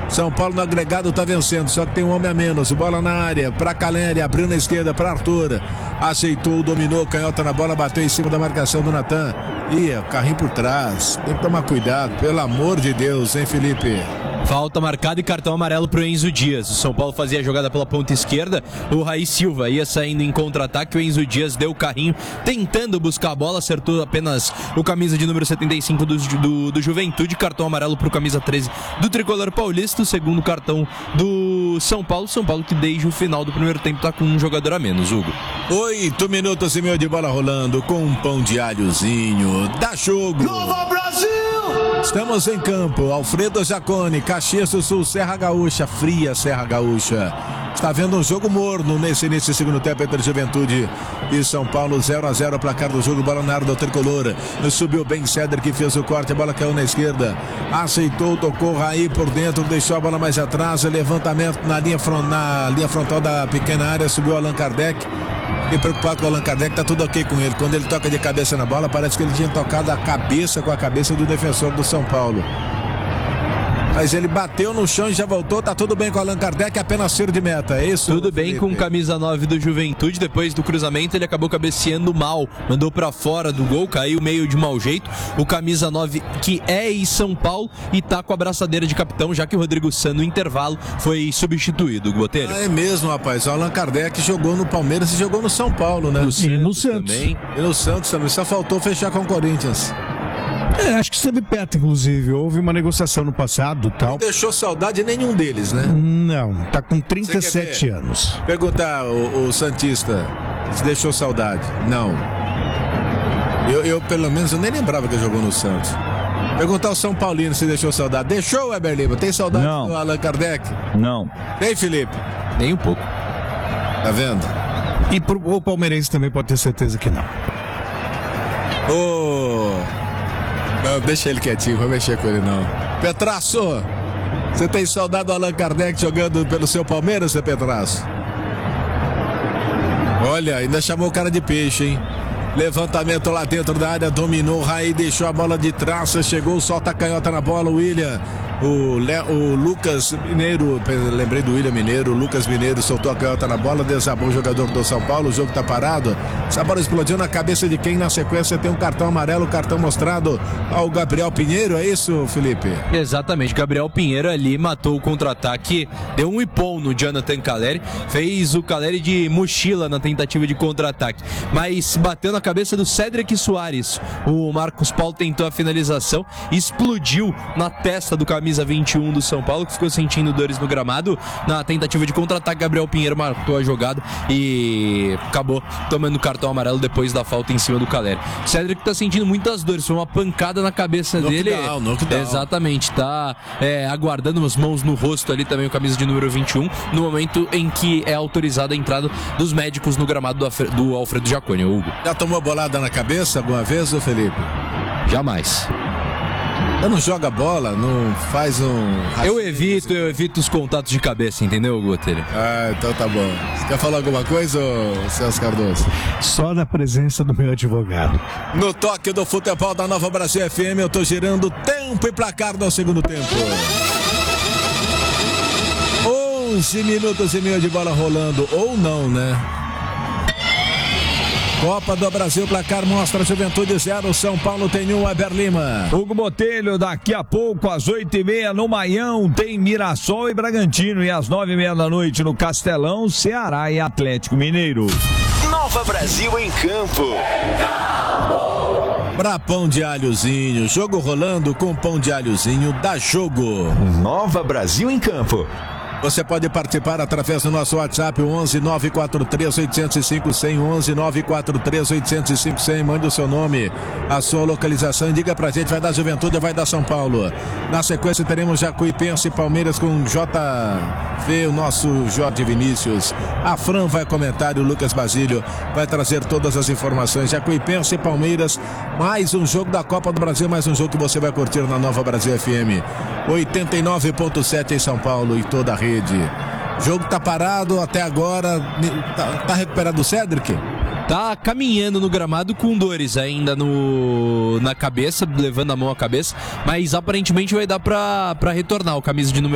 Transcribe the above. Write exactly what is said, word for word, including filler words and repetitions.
São Paulo no agregado tá vencendo, só que tem um homem a menos. Bola na área, pra Caleri, abriu na esquerda pra Arthur. Aceitou, dominou, canhota na bola, bateu em cima da marcação do Natan. Ih, o carrinho por trás. Tem que tomar cuidado, pelo amor de Deus, hein, Felipe? Falta marcada e cartão amarelo pro Enzo Dias. O São Paulo fazia a jogada pela ponta esquerda. O Raí Silva ia saindo em contra-ataque. O Enzo Dias deu o carrinho tentando buscar a bola. Acertou apenas o camisa de número setenta e cinco do, do, do Juventude. Cartão amarelo pro camisa treze do Tricolor Paulista. O segundo cartão do São Paulo. São Paulo que desde o final do primeiro tempo tá com um jogador a menos, Hugo. Oito minutos e meio de bola rolando com um pão de alhozinho. Dá jogo! Nova Brasil! Estamos em campo, Alfredo Jaconi, Caxias do Sul, Serra Gaúcha, fria Serra Gaúcha. Está vendo um jogo morno nesse início do segundo tempo entre Juventude e São Paulo, zero a zero, placar do jogo, bola na área do Tricolor. Subiu bem Cedric, que fez o corte, a bola caiu na esquerda. Aceitou, tocou Raí por dentro, deixou a bola mais atrás, levantamento na linha, na linha frontal da pequena área, subiu Allan Kardec. Fiquei preocupado com o Allan Kardec, tá tudo ok com ele. Quando ele toca de cabeça na bola, parece que ele tinha tocado a cabeça com a cabeça do defensor do São Paulo. Mas ele bateu no chão e já voltou, tá tudo bem com o Allan Kardec, apenas tiro de meta, é isso? Tudo bem Felipe? com camisa nove do Juventude, depois do cruzamento ele acabou cabeceando mal, mandou pra fora do gol, caiu meio de mau jeito, o camisa nove que é em São Paulo e tá com a braçadeira de capitão, já que o Rodrigo San no intervalo foi substituído, Botelho. Ah, é mesmo, rapaz, o Allan Kardec jogou no Palmeiras e jogou no São Paulo, né? No Santos, e no Santos também. E no Santos também, só faltou fechar com o Corinthians. É, acho que esteve perto, inclusive. Houve uma negociação no passado tal. Não deixou saudade nenhum deles, né? Não, tá com trinta e sete anos. Perguntar o, o Santista se deixou saudade. Não. Eu, eu, pelo menos, eu nem lembrava que ele jogou no Santos. Perguntar o São Paulino se deixou saudade. Deixou, Weber Lima? Tem saudade Não. do Allan Kardec? Não. Tem, Felipe? Nem um pouco. Tá vendo? E pro, o palmeirense também pode ter certeza que não. Ô... Não, deixa ele quietinho, vou mexer com ele não. Petraço, você tem saudade do Allan Kardec jogando pelo seu Palmeiras, seu Petraço? Olha, ainda chamou o cara de peixe, hein? Levantamento lá dentro da área, dominou, Raí deixou a bola de traça, chegou, solta a canhota na bola, o William, o, Le, o Lucas Mineiro, lembrei do William Mineiro, o Lucas Mineiro soltou a canhota na bola, desabou o jogador do São Paulo, o jogo tá parado, essa bola explodiu na cabeça de quem? Na sequência tem um cartão amarelo, o cartão mostrado ao Gabriel Pinheiro, é isso, Felipe? Exatamente, Gabriel Pinheiro ali matou o contra-ataque, deu um ipom no Jonathan Caleri, fez o Caleri de mochila na tentativa de contra-ataque, mas bateu na cabeça do Cedric Soares. O Marcos Paulo tentou a finalização, explodiu na testa do camisa vinte e um do São Paulo, que ficou sentindo dores no gramado. Na tentativa de contra-ataque, Gabriel Pinheiro matou a jogada e acabou tomando cartão amarelo depois da falta em cima do Caleri. Cedric tá sentindo muitas dores, foi uma pancada na cabeça knockdown, dele. Knockdown. Exatamente, tá é, aguardando as mãos no rosto ali também, o camisa de número vinte e um, no momento em que é autorizada a entrada dos médicos no gramado do, Alfredo, do Alfredo Jaconi, Hugo. Já tomou bolada na cabeça alguma vez, ô Felipe? Jamais. Eu não joga bola, não faz um... Eu evito, eu evito os contatos de cabeça, entendeu, Gotelho? Ah, então tá bom. Você quer falar alguma coisa, ô Celso Cardoso? Só na presença do meu advogado. No toque do futebol da Nova Brasil F M, eu tô girando tempo e placar no segundo tempo. onze minutos e meio de bola rolando, ou não, né? Copa do Brasil, placar mostra Juventude zero, São Paulo tem um, Weber Lima. Hugo Botelho, daqui a pouco, às oito e meia, no Maião, tem Mirassol e Bragantino. E às nove e meia da noite, no Castelão, Ceará e Atlético Mineiro. Nova Brasil em campo. Pra pão de alhozinho, jogo rolando com pão de alhozinho, dá jogo. Nova Brasil em campo. Você pode participar através do nosso WhatsApp, onze nove quatro três oito zero cinco zero zero, onze nove quatro três oito zero cinco zero zero. Mande o seu nome, a sua localização e diga pra gente, vai dar Juventude ou vai dar São Paulo. Na sequência teremos Jacuipense e Palmeiras com J V, o nosso Jorge Vinícius. A Fran vai comentar e o Lucas Basílio vai trazer todas as informações. Jacuipense e Palmeiras, mais um jogo da Copa do Brasil, mais um jogo que você vai curtir na Nova Brasil F M. oitenta e nove ponto sete em São Paulo e toda a rede. O jogo tá parado até agora. Tá, tá recuperado o Cedric? Tá caminhando no gramado com dores ainda no, na cabeça, levando a mão à cabeça, mas aparentemente vai dar pra, pra retornar o camisa de número